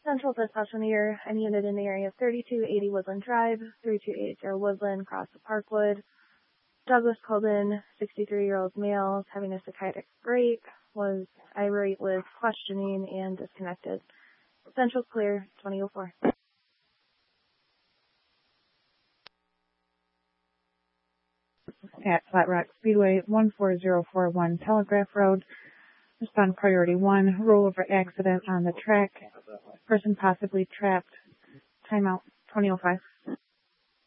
Central Dispatch on the air. I'm unit in the area of 3280 Woodland Drive, 3280 Woodland, across the Parkwood. Douglas called in, 63-year-old male, having a psychotic break, was irate with questioning and disconnected. Central clear, 2004. At Flat Rock Speedway, 14041 Telegraph Road. Respond priority 1, rollover accident on the track. Person possibly trapped. Timeout, 2005.